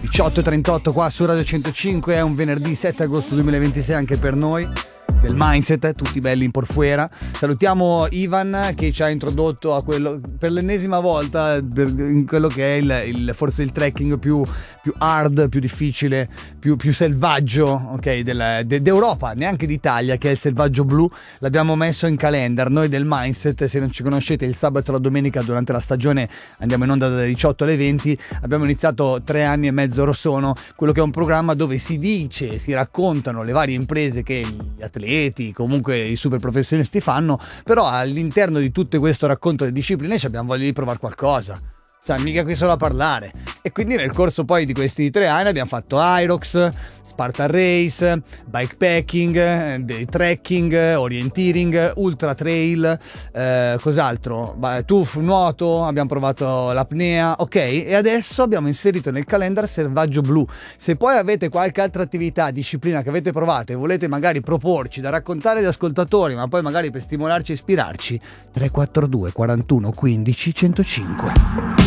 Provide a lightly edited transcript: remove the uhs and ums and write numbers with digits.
18:38 qua su Radio 105, è un venerdì 7 agosto 2026 anche per noi del Mindset, tutti belli in porfuera. Salutiamo Ivan che ci ha introdotto a quello per l'ennesima volta in quello che è forse il trekking più hard, più difficile, più selvaggio, ok, d'Europa, neanche d'Italia, che è il Selvaggio Blu. L'abbiamo messo in calendar noi del Mindset. Se non ci conoscete, il sabato e la domenica durante la stagione andiamo in onda dalle 18 alle 20. Abbiamo iniziato 3 anni e mezzo or sono quello che è un programma dove si raccontano le varie imprese che gli atleti, comunque i super professionisti fanno, però all'interno di tutto questo racconto di discipline abbiamo voglia di provare qualcosa. Sai, mica qui solo a parlare. E quindi nel corso poi di questi 3 anni abbiamo fatto Irox, Spartan Race, bikepacking, trekking, orienteering, ultra trail, cos'altro? Tuff, nuoto, abbiamo provato l'apnea, ok? E adesso abbiamo inserito nel calendar Selvaggio Blu. Se poi avete qualche altra attività, disciplina che avete provato e volete magari proporci da raccontare agli ascoltatori, ma poi magari per stimolarci e ispirarci, 342 41 15 105.